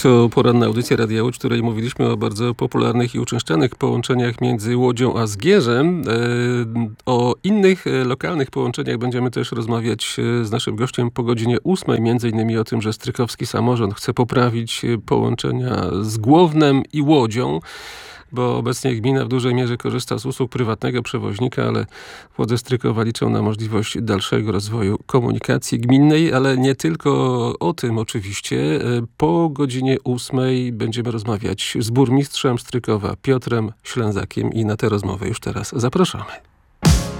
To poranna audycja Radia Łódź, w której mówiliśmy o bardzo popularnych i uczęszczanych połączeniach między Łodzią a Zgierzem. O innych lokalnych połączeniach będziemy też rozmawiać z naszym gościem po godzinie 8. Między innymi o tym, że Strykowski Samorząd chce poprawić połączenia z Głownem i Łodzią, bo obecnie gmina w dużej mierze korzysta z usług prywatnego przewoźnika, ale władze Strykowa liczą na możliwość dalszego rozwoju komunikacji gminnej, ale nie tylko o tym oczywiście. Po godzinie 8 będziemy rozmawiać z burmistrzem Strykowa Piotrem Ślęzakiem i na tę rozmowę już teraz zapraszamy.